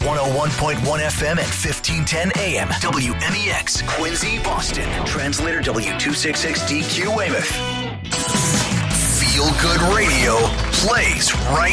101.1 FM and 1510 AM. WMEX, Quincy, Boston. Translator W266DQ Weymouth. Feel Good Radio plays right